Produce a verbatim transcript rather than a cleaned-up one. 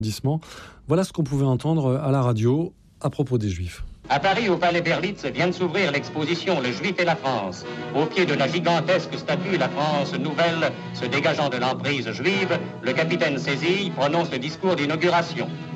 arrondissement. Voilà ce qu'on pouvait entendre à la radio à propos des Juifs. À Paris, au Palais Berlitz, vient de s'ouvrir l'exposition Le Juif et la France. Au pied de la gigantesque statue La France nouvelle se dégageant de l'emprise juive, le capitaine Sézille prononce le discours d'inauguration.